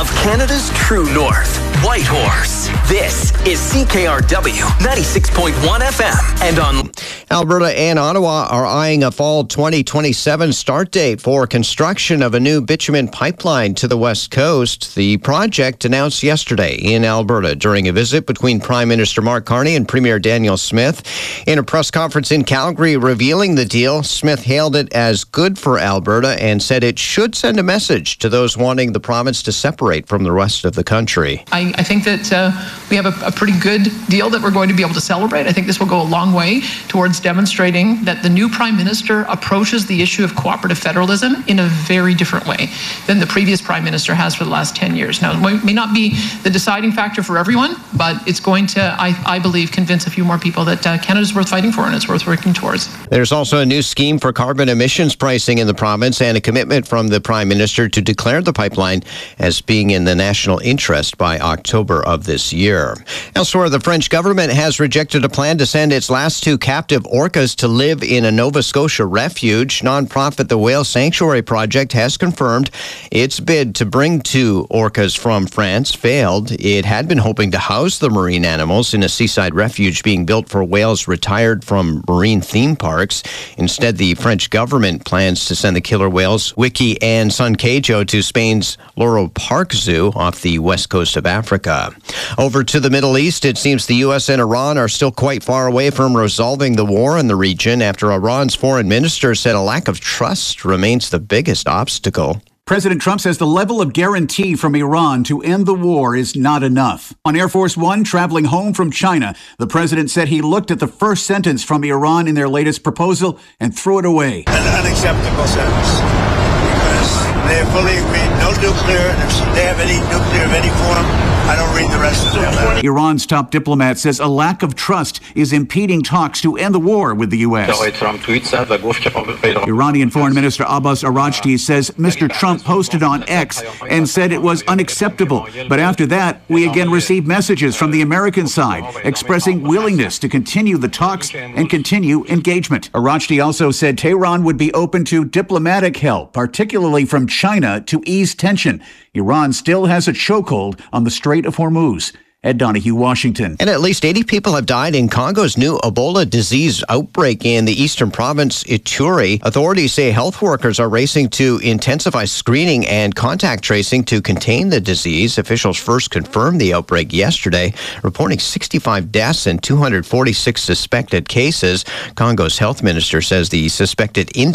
of Canada's true north, Whitehorse. This is CKRW 96.1 FM and on Alberta and Ottawa are eyeing a fall 2027 start date for construction of a new bitumen pipeline to the West Coast. The project announced yesterday in Alberta during a visit between Prime Minister Mark Carney and Premier Danielle Smith. In a press conference in Calgary revealing the deal, Smith hailed it as good for Alberta and said it should send a message to those wanting the province to separate from the rest of the country. I think that we have a pretty good deal that we're going to be able to celebrate. I think this will go a long way towards demonstrating that the new Prime Minister approaches the issue of cooperative federalism in a very different way than the previous Prime Minister has for the last 10 years. Now, it may not be the deciding factor for everyone, but it's going to, I believe, convince a few more people that Canada's worth fighting for and it's worth working towards. There's also a new scheme for carbon emissions pricing in the province and a commitment from the Prime Minister to declare the pipeline as being in the national interest by October of this year. Elsewhere, the French government has rejected a plan to send its last two captive orcas to live in a Nova Scotia refuge. Nonprofit The Whale Sanctuary Project has confirmed its bid to bring two orcas from France failed. It had been hoping to house the marine animals in a seaside refuge being built for whales retired from marine theme parks. Instead, the French government plans to send the killer whales Wiki and Sunkejo to Spain's Loro Park Zoo off the west coast of Africa. Over to the Middle East, it seems the U.S. and Iran are still quite far away from resolving the war in the region after Iran's foreign minister said a lack of trust remains the biggest obstacle. President Trump says the level of guarantee from Iran to end the war is not enough. On Air Force One, traveling home from China, the president said he looked at the first sentence from Iran in their latest proposal and threw it away. An unacceptable sentence, because they fully agreed no nuclear. If they have any nuclear of any form, I don't read the rest of it. Iran's top diplomat says a lack of trust is impeding talks to end the war with the U.S. Iranian Foreign Minister Abbas Araghchi says Mr. Trump posted on X and said it was unacceptable. But after that, we again received messages from the American side expressing willingness to continue the talks and continue engagement. Araghchi also said Tehran would be open to diplomatic help, particularly from China, to ease tension. Iran still has a chokehold on the Strait of Hormuz. Ed Donahue, Washington. And at least 80 people have died in Congo's new Ebola disease outbreak in the eastern province, Ituri. Authorities say health workers are racing to intensify screening and contact tracing to contain the disease. Officials first confirmed the outbreak yesterday, reporting 65 deaths and 246 suspected cases. Congo's health minister says the suspected